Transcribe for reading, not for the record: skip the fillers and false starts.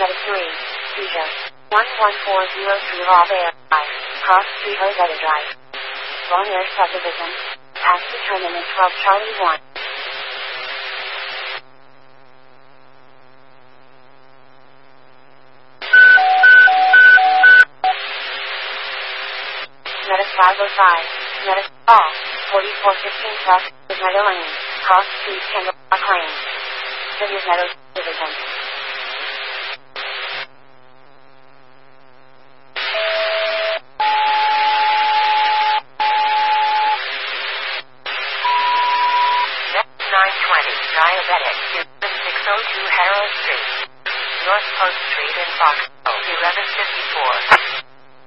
Meta 3, Fuchsia. 11403 Raw Bay, Cross Street Rosetta Drive. Bonnier Subdivision. Pass determinant 12 Charlie 1. Meta 505. Meta All. 4415 Plus. Meadow Lane. Cross Street Tango Lane. City of Meadows Division.